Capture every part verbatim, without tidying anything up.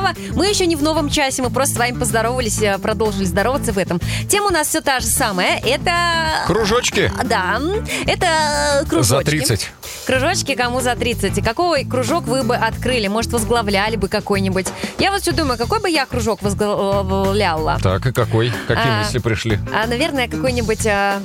Октава. Мы еще не в новом часе, мы просто с вами поздоровались, продолжили здороваться в этом. Тема у нас все та же самая. Это... Кружочки. Да, это кружочки. За тридцать. Кружочки кому за тридцать. И какой кружок вы бы открыли? Может, возглавляли бы какой-нибудь? Я вот все думаю, какой бы я кружок возглавляла? Так, и какой? Какие а, мысли пришли? А, наверное, какой-нибудь а,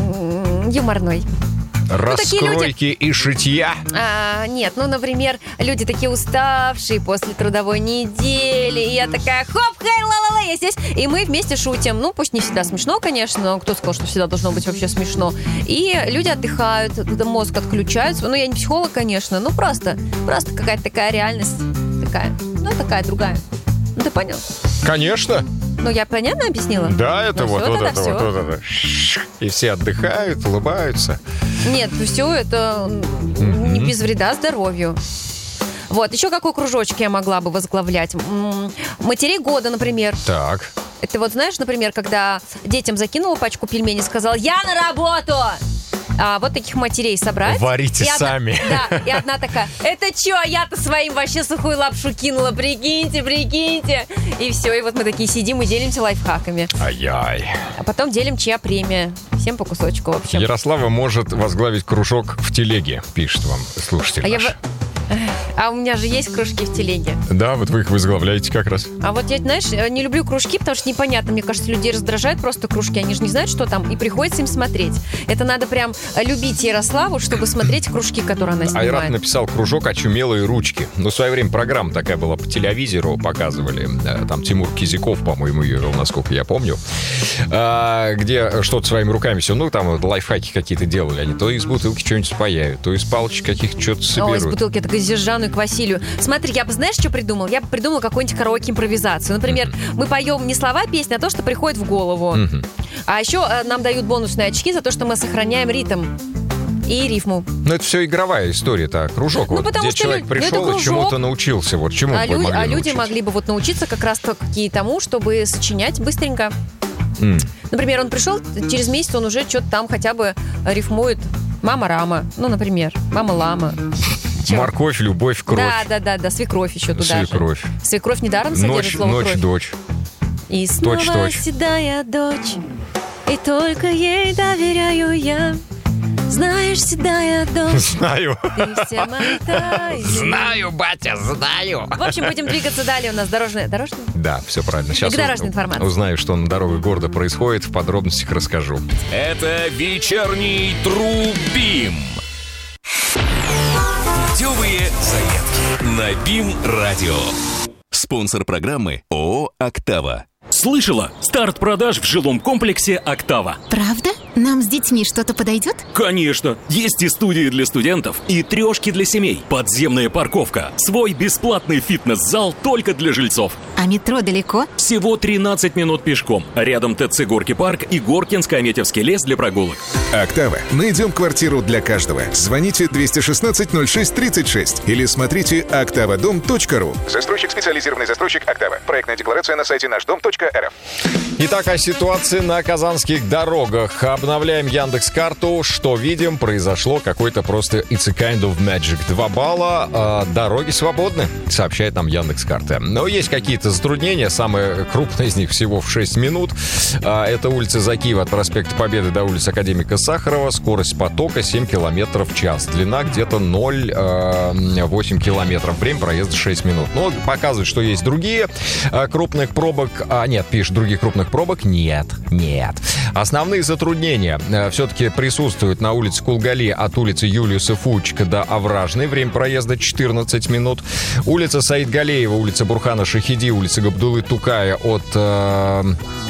юморной. Раскройки ну, и шитья? А, нет, ну, например, люди такие уставшие после трудовой недели, и я такая, хоп, хей, ла-ла-ла, я здесь, и мы вместе шутим. Ну, пусть не всегда смешно, конечно, но кто сказал, что всегда должно быть вообще смешно. И люди отдыхают, мозг отключается. Ну, я не психолог, конечно, ну, просто, просто какая-то такая реальность, такая, ну, такая другая. Ну, ты понял? Конечно. Ну, я понятно объяснила? Да, это ну, вот, все, вот это, все. вот, вот это. И все отдыхают, улыбаются. Нет, все это mm-hmm. не без вреда здоровью. Вот, еще какой кружочек я могла бы возглавлять? Матерей года, например. Так. Это вот, знаешь, например, когда детям закинула пачку пельменей, сказал, я на работу! А вот таких матерей собрать. Варите и одна, сами. Да, и одна такая, это что, я-то своим вообще сухую лапшу кинула, прикиньте, прикиньте. И все, и вот мы такие сидим и делимся лайфхаками. Ай-яй. А потом делим, чья премия. Всем по кусочку, в общем. Ярослава может возглавить кружок в телеге, пишет вам слушатель а наш. Я... А у меня же есть кружки в телеге. Да, вот вы их возглавляете как раз. А вот я, знаешь, не люблю кружки, потому что непонятно. Мне кажется, людей раздражают просто кружки. Они же не знают, что там. И приходится им смотреть. Это надо прям любить Ярославу, чтобы смотреть кружки, которые она снимает. Айрат написал кружок «Очумелые ручки». Ну, в свое время программа такая была по телевизору, показывали. Там Тимур Кизяков, по-моему, ее вел, насколько я помню. А, где что-то своими руками все. Ну, там вот, лайфхаки какие-то делали. Они то из бутылки что-нибудь спаяют, то из палочек каких-то что-то соберут. О, из бутылки это к Зижану и к Василию. Смотри, я бы, знаешь, что придумал? Я бы придумала какую-нибудь караоке-импровизацию. Например, mm-hmm. мы поем не слова песни, а то, что приходит в голову. Mm-hmm. А еще э, нам дают бонусные очки за то, что мы сохраняем ритм и рифму. Ну, это все игровая история-то, кружок. Ну, вот, потому где что человек лю... пришел ну, и чему-то научился. Вот чему а, бы лю... могли а люди научить? могли бы вот научиться как раз-таки тому, чтобы сочинять быстренько. Mm. Например, он пришел, через месяц он уже что-то там хотя бы рифмует. Мама-рама, ну, например, мама-лама. Чем? Морковь, любовь, кровь. Да, да, да, да, свекровь еще туда свекровь. же. Свекровь недаром содержит слово ночь, кровь. дочь. И снова точь, точь. седая дочь, и только ей доверяю я. Знаешь, седая дочь. Знаю. Ты все мои тайны. Знаю, батя, знаю. В общем, будем двигаться далее. У нас дорожная... Дорожная? Да, все правильно. Сейчас дорожная информация. Узнаю, что на дорогах города происходит. В подробностях расскажу. Это вечерний Трубим. Путевые заметки на БИМ-радио. Спонсор программы ООО «Октава». Слышала? Старт продаж в жилом комплексе «Октава». Правда? Нам с детьми что-то подойдет? Конечно! Есть и студии для студентов, и трешки для семей, подземная парковка, свой бесплатный фитнес-зал только для жильцов. А метро далеко? Всего тринадцать минут пешком. Рядом ТЦ «Горки парк» и Горкинско-Аметьевский лес для прогулок. «Октава». Найдем квартиру для каждого. Звоните двести шестнадцать ноль шесть тридцать шесть или смотрите октавадом точка ру. Застройщик — специализированный застройщик «Октава». Проектная декларация на сайте наш дом точка эр эф. Итак, о ситуации на казанских дорогах. Обновляем Яндекс.Карту. Что видим? Произошло какой-то просто it's a kind of magic. Два балла. А, дороги свободны, сообщает нам Яндекс.Карта. Но есть какие-то затруднения. Самое крупное из них всего в шесть минут. А, это улица Закиева от проспекта Победы до улицы Академика Сахарова. Скорость потока семь километров в час. Длина где-то ноль целых восемь километров. Время проезда шесть минут. Но показывает, что есть другие а, крупных пробок. А, нет, пишет, других крупных пробок нет, нет. Основные затруднения э, все-таки присутствуют на улице Кулгали от улицы Юлиуса Фучика до Овражной. Время проезда четырнадцать минут. Улица Саидгалеева, улица Бурхана Шахиди, улица Габдуллы Тукая от... Э,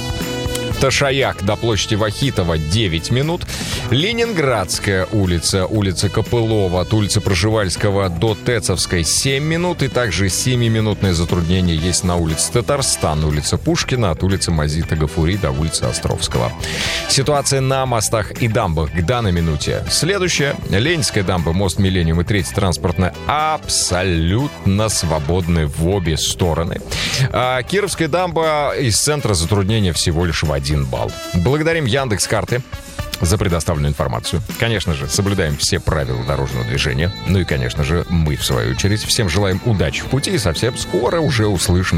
Ташаяк до площади Вахитова девять минут. Ленинградская улица, улица Копылова от улицы Пржевальского до Тецовской семь минут. И также семиминутное затруднение есть на улице Татарстан, улица Пушкина от улицы Мазита Гафури до улицы Островского. Ситуация на мостах и дамбах к данной минуте следующая. Ленинская дамба, мост Миллениум и третья транспортная абсолютно свободны в обе стороны. А Кировская дамба из центра затруднения всего лишь в один балл. Благодарим Яндекс.Карты за предоставленную информацию. Конечно же, соблюдаем все правила дорожного движения. Ну и, конечно же, мы, в свою очередь, всем желаем удачи в пути и совсем скоро уже услышим